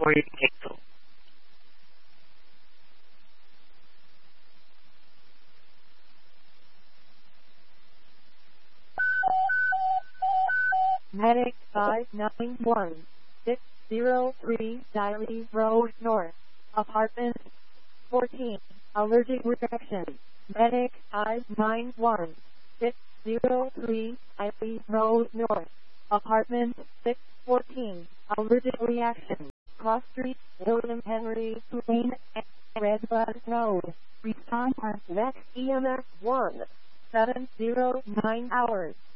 or you can cancel. Medic 591 603 Diley Road North, Apartment 14, allergic reaction. Medic 591 603 Diley Road North, Apartment 614, allergic reaction. Cross Street, William Henry Lane, Red Bus Road. Respond at next EMS 1 709 hours.